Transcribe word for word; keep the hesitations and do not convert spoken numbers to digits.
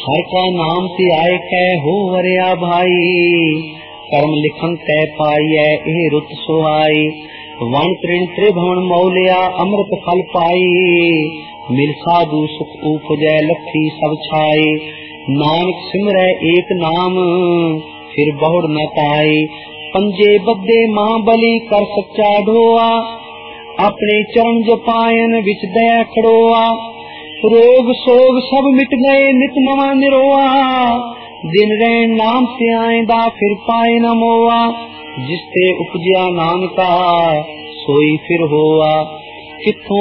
हर का नाम ते आए कै हो वरिया भाई, कर्म लिखन तै पाइए एह रुत सुहाई। वन तृण त्रिभुवन मौलिया अमृत फल पाई, मिल साधु सुख उपजै लखी सब छाई। नानक सिमरै एक नाम फिर बहुड़ न पाई, पंजे बद्दे महाबली कर सच्चा ढोआ। अपने चरण जपायन विच दया खड़ोआ, रोग सोग सब मिट गए नित नवा निरोआ। दिन रैन नाम से आएदा फिर पाए न मोआ, जिसते उपजया नाम का सोई फिर होआ। किथों